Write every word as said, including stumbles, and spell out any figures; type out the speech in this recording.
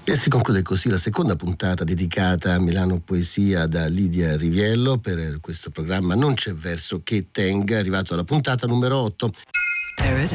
E si conclude così la seconda puntata dedicata a Milano Poesia da Lidia Riviello. Per questo programma Non c'è verso che tenga, arrivato alla puntata numero otto. There it